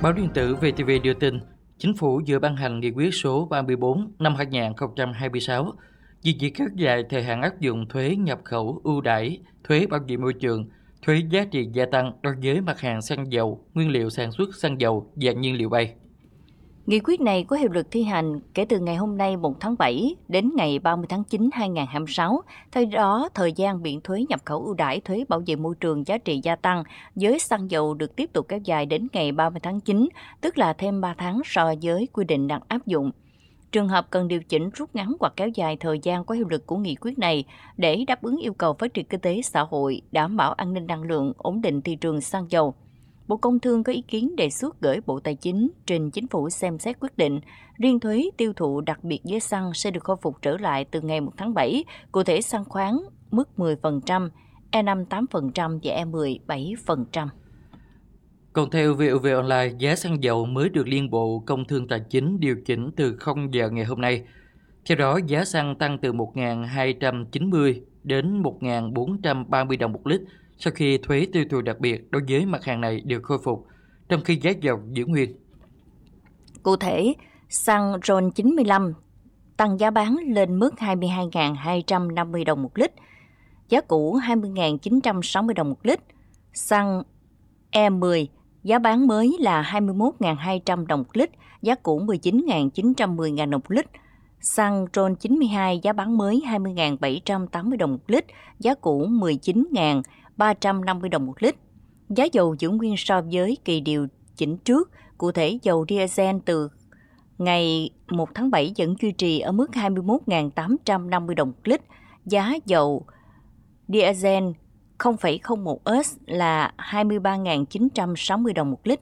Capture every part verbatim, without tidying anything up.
Báo điện tử vê tê vê đưa tin, Chính phủ vừa ban hành nghị quyết số ba mươi tư năm hai nghìn không trăm hai mươi sáu về việc kéo dài thời hạn áp dụng thuế nhập khẩu ưu đãi, thuế bảo vệ môi trường, thuế giá trị gia tăng đối với mặt hàng xăng dầu, nguyên liệu sản xuất xăng dầu và nhiên liệu bay. Nghị quyết này có hiệu lực thi hành kể từ ngày hôm nay một tháng bảy đến ngày ba mươi tháng chín năm hai nghìn không trăm hai mươi sáu. Theo đó, thời gian miễn thuế nhập khẩu ưu đãi thuế bảo vệ môi trường giá trị gia tăng với xăng dầu được tiếp tục kéo dài đến ngày ba mươi tháng chín, tức là thêm ba tháng so với quy định đang áp dụng. Trường hợp cần điều chỉnh rút ngắn hoặc kéo dài thời gian có hiệu lực của nghị quyết này để đáp ứng yêu cầu phát triển kinh tế xã hội, đảm bảo an ninh năng lượng, ổn định thị trường xăng dầu. Bộ Công Thương có ý kiến đề xuất gửi Bộ Tài chính trình Chính phủ xem xét quyết định. Riêng thuế tiêu thụ đặc biệt với xăng sẽ được khôi phục trở lại từ ngày một tháng bảy, cụ thể xăng khoáng mức mười phần trăm, E năm tám phần trăm và E mười bảy phần trăm. Còn theo vê o vê Online, giá xăng dầu mới được Liên Bộ Công Thương Tài chính điều chỉnh từ không giờ ngày hôm nay. Theo đó, giá xăng tăng từ một nghìn hai trăm chín mươi đến một nghìn bốn trăm ba mươi đồng một lít sau khi thuế tiêu thụ đặc biệt đối với mặt hàng này được khôi phục, trong khi giá dầu giữ nguyên. Cụ thể, xăng RON chín mươi lăm tăng giá bán lên mức hai mươi hai nghìn hai trăm năm mươi đồng một lít, giá cũ hai mươi nghìn chín trăm sáu mươi đồng một lít. Xăng E mười giá bán mới là hai mươi mốt nghìn hai trăm đồng một lít, giá cũ mười chín nghìn chín trăm mười đồng một lít. Xăng RON chín mươi hai giá bán mới hai mươi nghìn bảy trăm tám mươi đồng một lít, giá cũ mười chín nghìn ba trăm năm mươi đồng một lít. Giá dầu giữ nguyên so với kỳ điều chỉnh trước, cụ thể dầu diesel từ ngày một tháng bảy vẫn duy trì ở mức hai mươi mốt nghìn tám trăm năm mươi đồng một lít, giá dầu diesel không phẩy không một S là hai mươi ba nghìn chín trăm sáu mươi đồng một lít.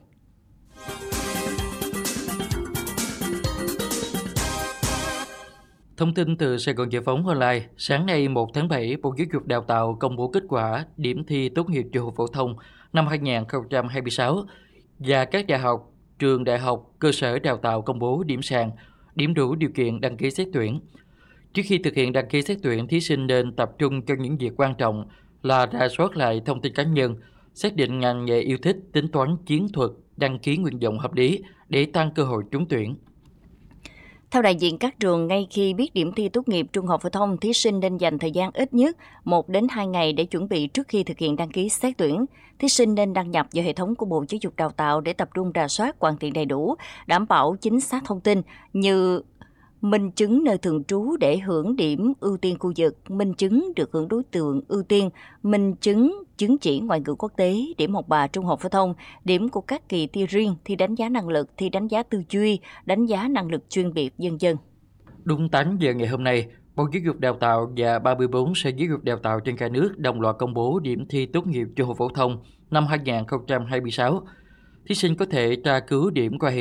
Thông tin từ Sài Gòn Giải phóng Online, sáng nay một tháng bảy, Bộ Giáo dục Đào tạo công bố kết quả điểm thi tốt nghiệp trung học phổ thông năm hai nghìn không trăm hai mươi sáu và các đại học, trường đại học, cơ sở đào tạo công bố điểm sàn, điểm đủ điều kiện đăng ký xét tuyển. Trước khi thực hiện đăng ký xét tuyển, thí sinh nên tập trung cho những việc quan trọng là rà soát lại thông tin cá nhân, xác định ngành nghề yêu thích, tính toán chiến thuật, đăng ký nguyện vọng hợp lý để tăng cơ hội trúng tuyển. Theo đại diện các trường, ngay khi biết điểm thi tốt nghiệp trung học phổ thông, thí sinh nên dành thời gian ít nhất một đến hai ngày để chuẩn bị trước khi thực hiện đăng ký xét tuyển. Thí sinh nên đăng nhập vào hệ thống của Bộ Giáo dục Đào tạo để tập trung rà soát hoàn thiện đầy đủ, đảm bảo chính xác thông tin như minh chứng nơi thường trú để hưởng điểm ưu tiên khu vực, minh chứng được hưởng đối tượng ưu tiên, minh chứng chứng chỉ ngoại ngữ quốc tế, điểm học bạ trung học phổ thông, điểm của các kỳ thi riêng, thi đánh giá năng lực, thi đánh giá tư duy, đánh giá năng lực chuyên biệt, vân vân. Đúng tám giờ ngày hôm nay, Bộ Giáo dục Đào tạo và ba mươi tư sở giáo dục đào tạo trên cả nước đồng loạt công bố điểm thi tốt nghiệp trung học phổ thông năm hai nghìn không trăm hai mươi sáu. Thí sinh có thể tra cứu điểm qua hệ